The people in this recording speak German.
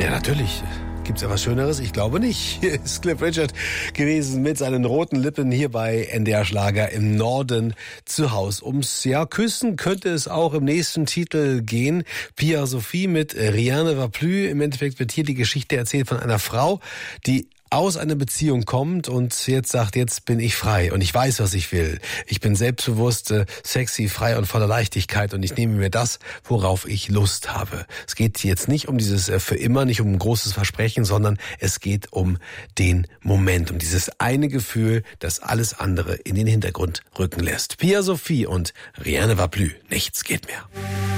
Ja, natürlich. Gibt's ja was Schöneres? Ich glaube nicht. Hier ist Cliff Richard gewesen mit seinen roten Lippen hier bei NDR Schlager im Norden zu Haus. Ums Küssen könnte es auch im nächsten Titel gehen. Pia Sophie mit Rien ne va plus. Im Endeffekt wird hier die Geschichte erzählt von einer Frau, die aus einer Beziehung kommt und jetzt sagt, jetzt bin ich frei und ich weiß, was ich will. Ich bin selbstbewusst, sexy, frei und voller Leichtigkeit und ich nehme mir das, worauf ich Lust habe. Es geht jetzt nicht um dieses für immer, nicht um ein großes Versprechen, sondern es geht um den Moment, um dieses eine Gefühl, das alles andere in den Hintergrund rücken lässt. Pia Sophie und Rien ne va plus. Nichts geht mehr.